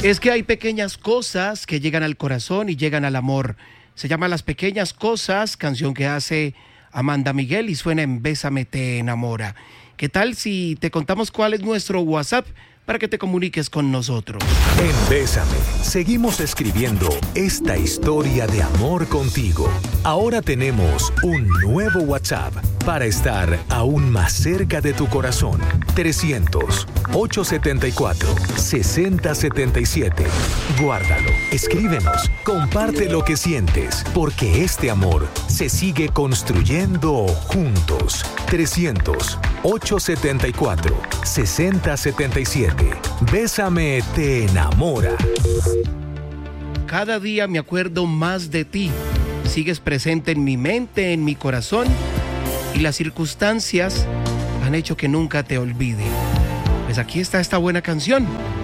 Es que hay pequeñas cosas que llegan al corazón y llegan al amor. Se llama Las Pequeñas Cosas, canción que hace Amanda Miguel y suena en Bésame te enamora. ¿Qué tal si te contamos cuál es nuestro WhatsApp para que te comuniques con nosotros? En Bésame, seguimos escribiendo esta historia de amor contigo. Ahora tenemos un nuevo WhatsApp para estar aún más cerca de tu corazón. 300-874-6077. Guárdalo, escríbenos, comparte lo que sientes, porque este amor se sigue construyendo juntos. 300-874-6077. Bésame te enamora. Cada día me acuerdo más de ti. Sigues presente en mi mente, en mi corazón, y las circunstancias han hecho que nunca te olvide. Pues aquí está esta buena canción.